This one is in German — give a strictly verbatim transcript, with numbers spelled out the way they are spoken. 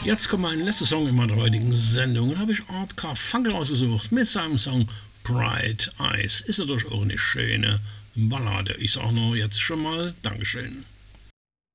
Jetzt kommt mein letzter Song in meiner heutigen Sendung. Da habe ich Art Carfunkel ausgesucht mit seinem Song Bright Eyes. Ist natürlich auch eine schöne Ballade. Ich sage nur jetzt schon mal Dankeschön.